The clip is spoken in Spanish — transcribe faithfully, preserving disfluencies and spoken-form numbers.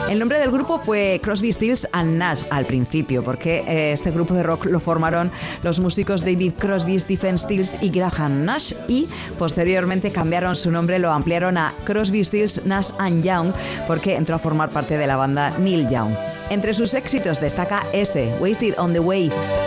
El nombre del grupo fue Crosby, Stills and Nash al principio, porque eh, este grupo de rock lo formaron los músicos David Crosby, Stephen Stills y Graham Nash, y posteriormente cambiaron su nombre, lo ampliaron a Crosby, Stills, Nash and Young, porque entró a formar parte de la banda Neil Young. Entre sus éxitos destaca este, Wasted on the Way.